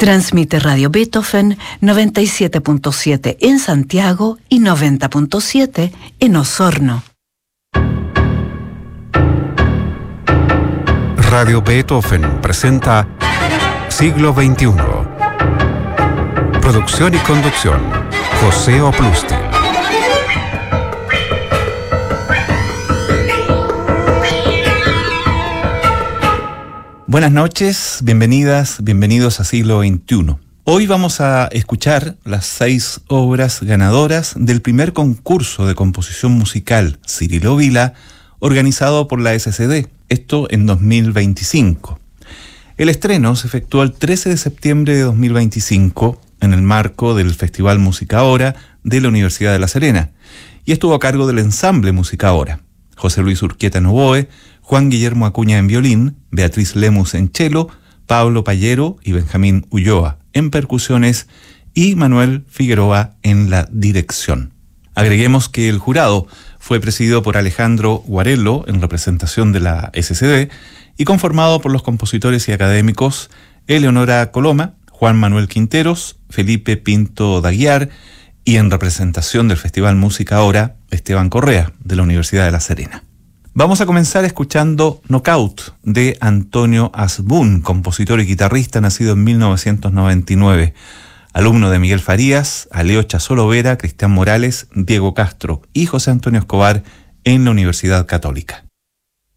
Transmite Radio Beethoven 97.7 en Santiago y 90.7 en Osorno. Radio Beethoven presenta Siglo XXI. Producción y conducción, José Oplustil. Buenas noches, bienvenidas, bienvenidos a Siglo XXI. Hoy vamos a escuchar las 6 obras ganadoras del primer concurso de composición musical Cirilo Vila, organizado por la SCD, esto en 2025. El estreno se efectuó el 13 de septiembre de 2025 en el marco del Festival Música Ahora de la Universidad de La Serena y estuvo a cargo del ensamble Música Ahora. José Luis Urquieta en oboe, Juan Guillermo Acuña en violín, Beatriz Lemus en cello, Pablo Pallero y Benjamín Ulloa en percusiones y Manuel Figueroa en la dirección. Agreguemos que el jurado fue presidido por Alejandro Guarello en representación de la SCD y conformado por los compositores y académicos Eleonora Coloma, Juan Manuel Quinteros, Felipe Pinto Daguiar y en representación del Festival Música Ahora, Esteban Correa de la Universidad de La Serena. Vamos a comenzar escuchando Knockout de Antonio Asbun, compositor y guitarrista nacido en 1999, alumno de Miguel Farías, Aleo Chazolo Vera, Cristian Morales, Diego Castro y José Antonio Escobar en la Universidad Católica.